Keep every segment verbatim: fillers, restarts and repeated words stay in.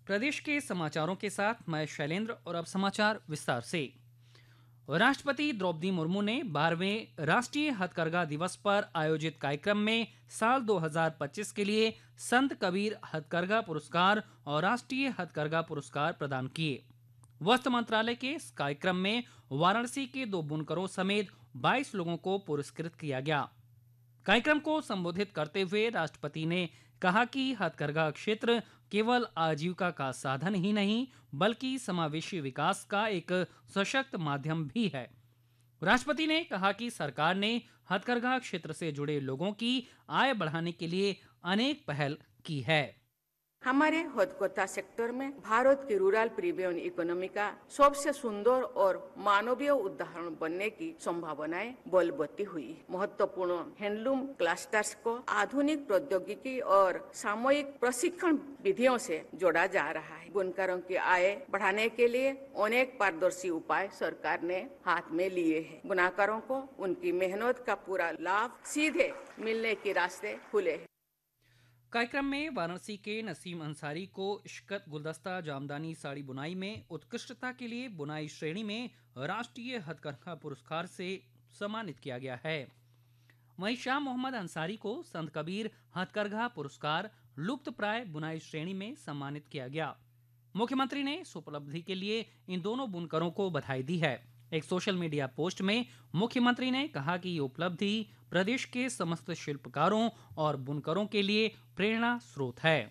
प्रदेश के समाचारों के साथ मैं शैलेंद्र और अब समाचार विस्तार से। राष्ट्रपति द्रौपदी मुर्मू ने बारहवें राष्ट्रीय हथकरघा दिवस पर आयोजित कार्यक्रम में साल दो हज़ार पच्चीस के लिए संत कबीर हथकरघा पुरस्कार और राष्ट्रीय हथकरघा पुरस्कार प्रदान किए। वस्त्र मंत्रालय के इस कार्यक्रम में वाराणसी के दो बुनकरों समेत बाईस लोगों को पुरस्कृत किया गया। कार्यक्रम को संबोधित करते हुए राष्ट्रपति ने कहा कि हथकरघा क्षेत्र केवल आजीविका का साधन ही नहीं बल्कि समावेशी विकास का एक सशक्त माध्यम भी है। राष्ट्रपति ने कहा कि सरकार ने हथकरघा क्षेत्र से जुड़े लोगों की आय बढ़ाने के लिए अनेक पहल की है। हमारे हथकरघा सेक्टर में भारत की रूरल प्रीमियम इकोनॉमी का सबसे सुंदर और मानवीय उदाहरण बनने की संभावनाएं बलवती हुई। महत्वपूर्ण हैंडलूम क्लस्टर्स को आधुनिक प्रौद्योगिकी और सामूहिक प्रशिक्षण विधियों से जोड़ा जा रहा है। बुनकरों की आय बढ़ाने के लिए अनेक पारदर्शी उपाय सरकार ने हाथ में लिए हैं। बुनकरों को उनकी मेहनत का पूरा लाभ सीधे मिलने के रास्ते खुले हैं। कार्यक्रम में वाराणसी के नसीम अंसारी को इश्कत गुलदस्ता जामदानी साड़ी बुनाई में उत्कृष्टता के लिए बुनाई श्रेणी में राष्ट्रीय हथकरघा पुरस्कार से सम्मानित किया गया है। वहीं शाह मोहम्मद अंसारी को संत कबीर हथकरघा पुरस्कार लुप्त प्राय बुनाई श्रेणी में सम्मानित किया गया। मुख्यमंत्री ने इस उपलब्धि के लिए इन दोनों बुनकरों को बधाई दी है। एक सोशल मीडिया पोस्ट में मुख्यमंत्री ने कहा कि ये उपलब्धि प्रदेश के समस्त शिल्पकारों और बुनकरों के लिए प्रेरणा स्रोत है।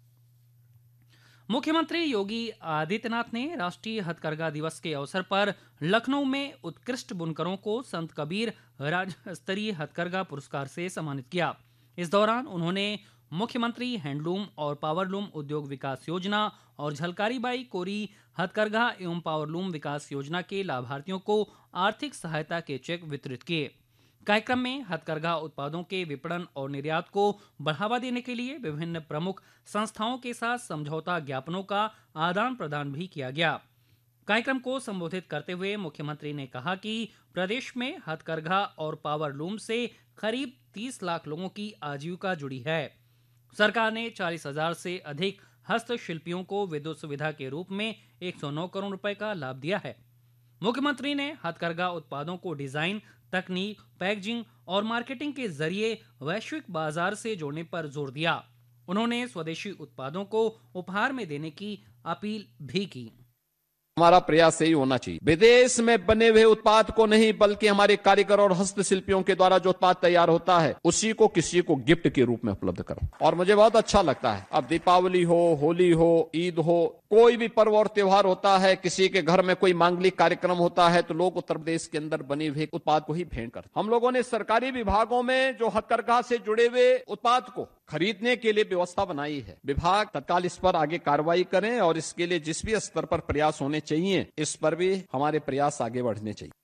मुख्यमंत्री योगी आदित्यनाथ ने राष्ट्रीय हथकरघा दिवस के अवसर पर लखनऊ में उत्कृष्ट बुनकरों को संत कबीर राज्य स्तरीय हथकरघा पुरस्कार से सम्मानित किया। इस दौरान उन्होंने मुख्यमंत्री हैंडलूम और पावरलूम उद्योग विकास योजना और झलकारी बाई कोरी हथकरघा एवं पावरलूम विकास योजना के लाभार्थियों को आर्थिक सहायता के चेक वितरित किए। कार्यक्रम में हथकरघा उत्पादों के विपणन और निर्यात को बढ़ावा देने के लिए विभिन्न प्रमुख संस्थाओं के साथ समझौता ज्ञापनों का आदान प्रदान भी किया गया। कार्यक्रम को संबोधित करते हुए मुख्यमंत्री ने कहा कि प्रदेश में हथकरघा और पावरलूम से करीब तीस लाख लोगों की आजीविका जुड़ी है। सरकार ने चालीस हजार से अधिक हस्तशिल्पियों को विद्युत सुविधा के रूप में एक सौ नौ करोड़ रुपए का लाभ दिया है। मुख्यमंत्री ने हथकरघा उत्पादों को डिजाइन, तकनीक, पैकेजिंग और मार्केटिंग के जरिए वैश्विक बाजार से जोड़ने पर जोर दिया। उन्होंने स्वदेशी उत्पादों को उपहार में देने की अपील भी की। हमारा प्रयास यही होना चाहिए, विदेश में बने हुए उत्पाद को नहीं बल्कि हमारे कारीगर और हस्तशिल्पियों के द्वारा जो उत्पाद तैयार होता है उसी को किसी को गिफ्ट के रूप में उपलब्ध करो। और मुझे बहुत अच्छा लगता है, अब दीपावली हो, होली हो, ईद हो, कोई भी पर्व और त्योहार होता है, किसी के घर में कोई मांगलिक कार्यक्रम होता है तो लोग उत्तर प्रदेश के अंदर बने हुए उत्पाद को ही भेंट करते। हम लोगों ने सरकारी विभागों में जो हथकरघा से जुड़े हुए उत्पाद को खरीदने के लिए व्यवस्था बनाई है। विभाग तत्काल इस पर आगे कार्रवाई करें और इसके लिए जिस भी स्तर पर प्रयास होने चाहिए इस पर भी हमारे प्रयास आगे बढ़ने चाहिए।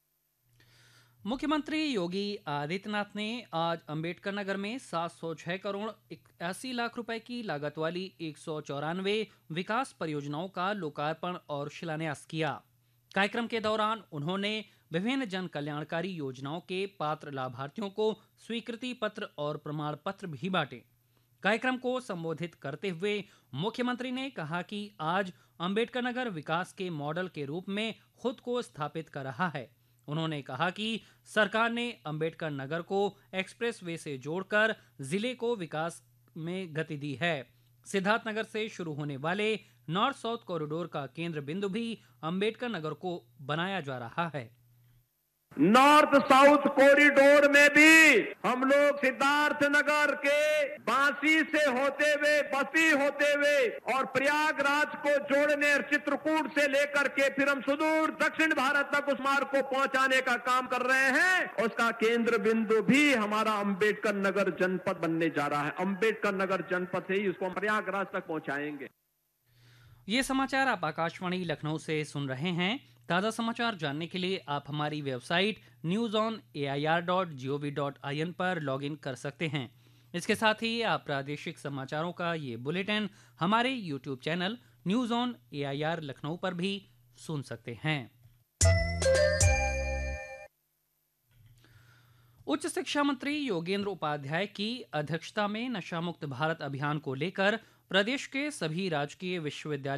मुख्यमंत्री योगी आदित्यनाथ ने आज अंबेडकर नगर में सात सौ छह करोड़ इक्यासी लाख रुपए की लागत वाली एक सौ चौरानवे विकास परियोजनाओं का लोकार्पण और शिलान्यास किया। कार्यक्रम के दौरान उन्होंने विभिन्न जन कल्याणकारी योजनाओं के पात्र लाभार्थियों को स्वीकृति पत्र और प्रमाण पत्र भी बांटे। कार्यक्रम को संबोधित करते हुए मुख्यमंत्री ने कहा कि आज अंबेडकर नगर विकास के मॉडल के रूप में खुद को स्थापित कर रहा है। उन्होंने कहा कि सरकार ने अंबेडकर नगर को एक्सप्रेस वे से जोड़कर जिले को विकास में गति दी है। सिद्धार्थनगर से शुरू होने वाले नॉर्थ साउथ कॉरिडोर का केंद्र बिंदु भी अंबेडकर नगर को बनाया जा रहा है। नॉर्थ साउथ कॉरिडोर में भी हम लोग सिद्धार्थ नगर के बांसी से होते हुए, बस्ती होते हुए और प्रयागराज को जोड़ने चित्रकूट से लेकर के फिर हम सुदूर दक्षिण भारत तक उस मार्ग को पहुंचाने का काम कर रहे हैं। उसका केंद्र बिंदु भी हमारा अंबेडकर नगर जनपद बनने जा रहा है। अंबेडकर नगर जनपद से ही उसको प्रयागराज तक पहुंचाएंगे। ये समाचार आप आकाशवाणी लखनऊ से सुन रहे हैं। ताज़ा समाचार जानने के लिए आप हमारी website news on A I R dot G O V dot I N पर लॉगिन कर सकते हैं। इसके साथ ही आप प्रादेशिक समाचारों का ये बुलेटिन हमारे YouTube channel news on A I R Lucknow पर भी सुन सकते हैं। उच्च शिक्षा मंत्री योगेंद्र उपाध्याय की अध्यक्षता में नशा मुक्त भारत अभियान को लेकर प्रदेश के सभी राजकीय विश्वविद्यालय